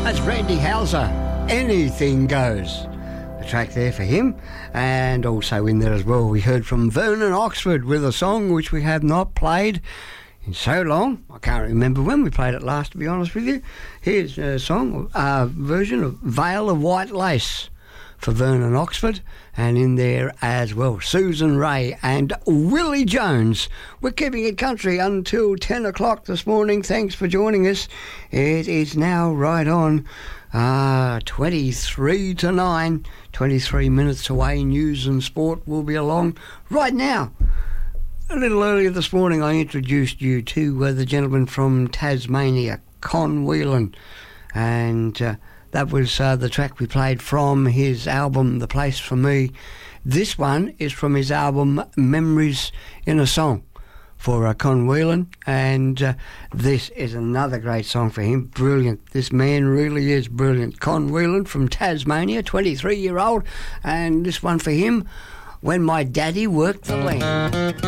That's Randy Houser. Anything Goes. The track there for him. And also in there as well, we heard from Vernon Oxford with a song which we have not played in so long. I can't remember when we played it last, to be honest with you. Here's a song, version of Veil of White Lace for Vernon Oxford, and in there as well Susan Ray and Willie Jones. We're keeping it country until 10 o'clock this morning. Thanks for joining us. It is now right on 23 to 9, 23 minutes away. News and sport will be along right now. A little earlier this morning I introduced you to the gentleman from Tasmania, Con Whelan, and that was the track we played from his album The Place for Me. This one is from his album Memories in a Song for Con Whelan, and this is another great song for him. Brilliant. This man really is brilliant. Con Whelan from Tasmania, 23-year-old, and this one for him, When My Daddy Worked the Land.